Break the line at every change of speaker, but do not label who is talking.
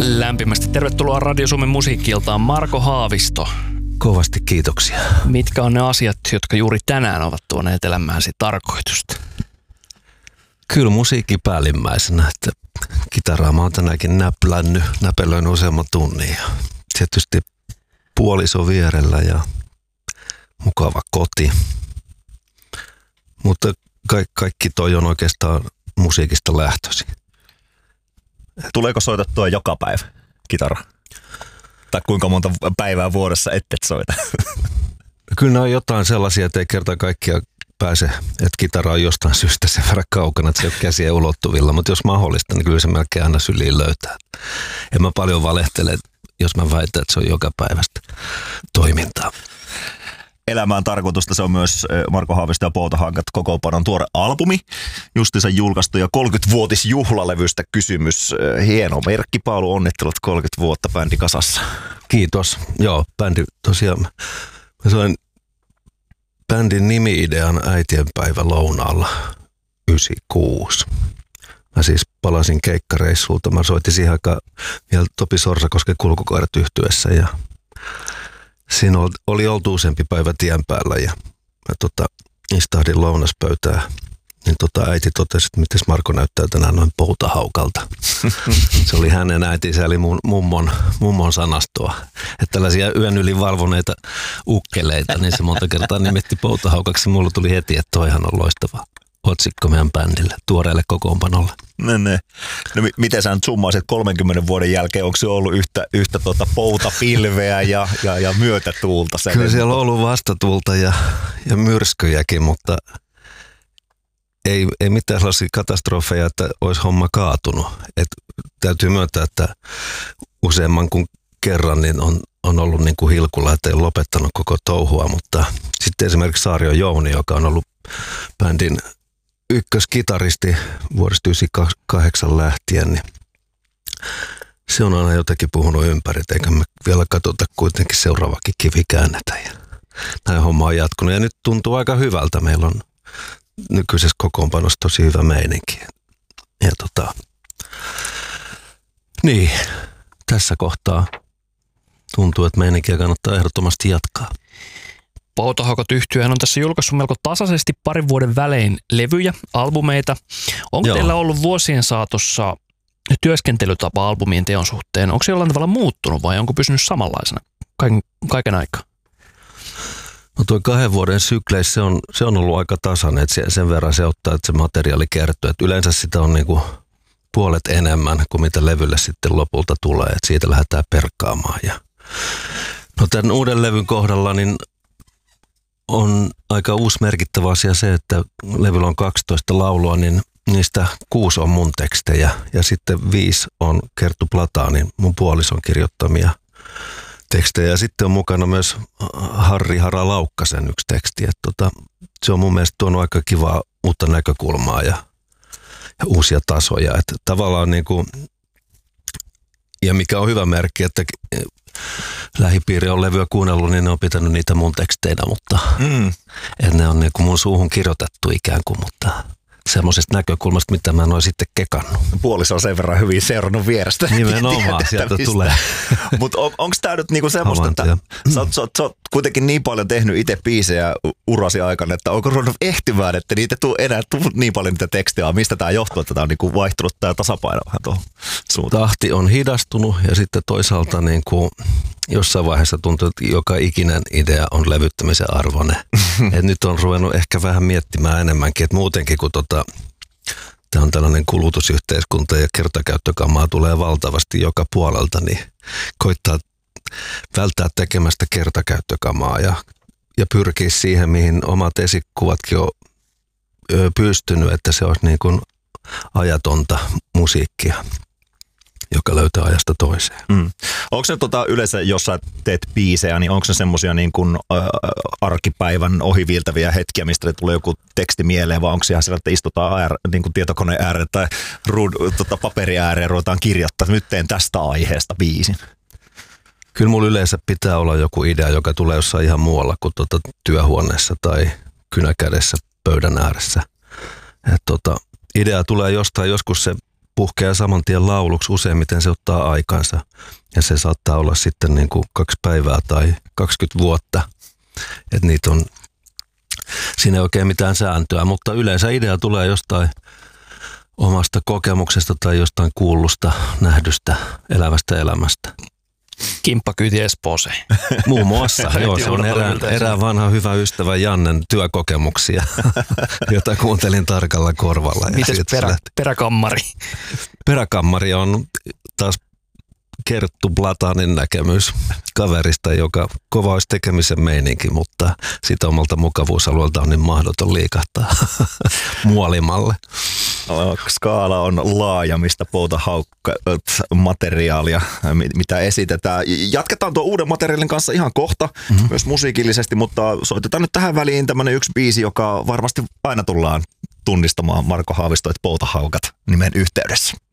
Lämpimästi tervetuloa Radio Suomen musiikki-iltaan, Marko Haavisto.
Kovasti kiitoksia.
Mitkä on ne asiat, jotka juuri tänään ovat tuoneet elämääsi tarkoitusta?
Kyllä musiikki päällimmäisenä, että kitaraa mä oon tänäänkin näpelöin useamman tunnin ja tietysti puoliso vierellä ja mukava koti. Mutta kaikki toi on oikeastaan musiikista lähtöisin.
Tuleeko soitettua joka päivä kitara? Tai kuinka monta päivää vuodessa et soita?
Kyllä ne on jotain sellaisia, että ei kerta kaikkiaan pääse, että kitara on jostain syystä sen verran kaukana, että se ei ole käsien ulottuvilla. Mutta jos mahdollista, niin kyllä se melkein aina syliin löytää. En mä paljon valehtele, jos mä väitän, että se on joka päivästä toimintaa.
Elämään tarkoitusta se on myös Marko Haavisto ja Poutahankat kokoonpanon tuore albumi. Justiinsa julkaistu ja 30-vuotisjuhlalevystä kysymys. Hieno merkkipaalu, onnittelut 30 vuotta bändi kasassa.
Kiitos. Joo, bändi tosiaan. Mä sain bändin nimi-idean äitienpäivä lounaalla 96. Mä siis palasin keikkareissulta. Mä soitin siihen aikaan vielä Topi Sorsakosken Kulkukoirat yhtyessä ja siinä oli oltu useampi päivä tien päällä ja mä istahdin lounaspöytään. Niin äiti totesi, että mites Marko näyttää tänään noin poutahaukalta. Se oli hänen äitinsä, eli mummon sanastoa. Että tällaisia yön yli valvoneita ukkeleita, niin se monta kertaa nimitti poutahaukaksi. Mulla tuli heti, että toihan on loistava otsikko meidän bändille, tuoreelle kokoonpanolle.
No miten sä nyt summaisit 30 vuoden jälkeen, onko se ollut yhtä poutapilveä ja myötätuulta?
Kyllä siellä on ollut vastatuulta ja myrskyjäkin, mutta ei mitään sellaisia katastrofeja, että olisi homma kaatunut. Et täytyy myöntää, että useamman kuin kerran niin on ollut niin kuin hilkulla, että ei ole lopettanut koko touhua, mutta sitten esimerkiksi Saario Jouni, joka on ollut bändin ykköskitaristi vuodesta 1998 lähtien, niin se on aina jotenkin puhunut ympäri, eikä me vielä katsota kuitenkin seuraavakin kivi käännetä. Ja näin homma on jatkunut ja nyt tuntuu aika hyvältä. Meillä on nykyisessä kokoonpanossa tosi hyvä meininki. Ja niin, tässä kohtaa tuntuu, että meininkiä kannattaa ehdottomasti jatkaa.
Poutahaukat yhtyehän on tässä julkaissut melko tasaisesti parin vuoden välein levyjä, albumeita. Onko teillä ollut vuosien saatossa työskentelytapa albumien teon suhteen? Onko se jollain tavalla muuttunut vai onko pysynyt samanlaisena kaiken aikaa?
No tuo 2 vuoden sykleissä se on ollut aika tasainen, että sen verran se ottaa, että se materiaali kertyy. Että yleensä sitä on niinku puolet enemmän kuin mitä levylle sitten lopulta tulee, että siitä lähdetään perkaamaan. No tämän uuden levyn kohdalla niin on aika uusi merkittävä asia se, että levyllä on 12 laulua, niin niistä 6 on mun tekstejä ja sitten 5 on Kerttu Plataanin, mun puolison kirjoittamia tekstejä. Ja sitten on mukana myös Harri Hara Laukkasen yksi teksti. Että se on mun mielestä tuonut aika kivaa uutta näkökulmaa ja uusia tasoja. Että tavallaan niin kuin, ja mikä on hyvä merkki, että lähipiiri on levyä kuunnellut, niin ne on pitänyt niitä mun teksteinä, mutta että ne on niin kuin mun suuhun kirjoitettu ikään kuin, mutta semmoisesta näkökulmasta, mitä mä en ole sitten kekannut.
Puoliso on sen verran hyvin seurannut vierestä.
Nimenomaan, sieltä tulee.
Mutta onko tämä nyt niinku semmoista, että sä oot kuitenkin niin paljon tehnyt itse biisejä urasi aikana, että onko ruvennut ehtimään, että niitä enää tule niin paljon niitä tekstejä, mistä tämä johtuu, että tämä on niinku vaihtunut tämä tasapaino vähän tuohon suuntaan?
Tahti on hidastunut ja sitten toisaalta niinku jossain vaiheessa tuntuu, että joka ikinen idea on levyttämisen arvoinen. Et nyt on ruvennut ehkä vähän miettimään enemmänkin, että muutenkin kun tämä on tällainen kulutusyhteiskunta ja kertakäyttökamaa tulee valtavasti joka puolelta, niin koittaa välttää tekemästä kertakäyttökamaa ja pyrkiä siihen, mihin omat esikuvatkin on pystynyt, että se olisi niin kuin ajatonta musiikkia, joka löytää ajasta toiseen.
Onko se yleensä, jos sä teet biisejä, niin onko se semmoisia niin kuin arkipäivän ohiviiltäviä hetkiä, mistä tulee joku teksti mieleen, vai onko se ihan sillä, että istutaan niin kuin tietokoneen ääreen tai paperi ääreen ja ruvetaan kirjoittaa, nyt teen tästä aiheesta biisin?
Kyllä mulla yleensä pitää olla joku idea, joka tulee jossain ihan muualla kuin työhuoneessa tai kynäkädessä pöydän ääressä. Idea tulee jostain, joskus se puhkeaa saman tien lauluksi, useimmiten se ottaa aikansa. Ja se saattaa olla sitten niin kuin 2 päivää tai 20 vuotta. Että niitä on, siinä ei oikein mitään sääntöä, mutta yleensä idea tulee jostain omasta kokemuksesta tai jostain kuullusta, nähdystä, elävästä elämästä.
Kimppakyyti Espooseen.
Muun muassa, joo, se on erään vanha hyvä ystävä Jannen työkokemuksia, jota kuuntelin tarkalla korvalla.
Mites peräkammari?
Peräkammari on taas Kerttu Platanin näkemys kaverista, joka kova olisi tekemisen meininki, mutta siitä omalta mukavuusalueelta on niin mahdoton liikahtaa muolimalle.
Skaala on laaja, mistä materiaalia, mitä esitetään. Jatketaan tuon uuden materiaalin kanssa ihan kohta, myös musiikillisesti, mutta soitetaan nyt tähän väliin tämmönen yksi biisi, joka varmasti aina tullaan tunnistamaan Marko Haavisto, että Poutahaukat nimen yhteydessä.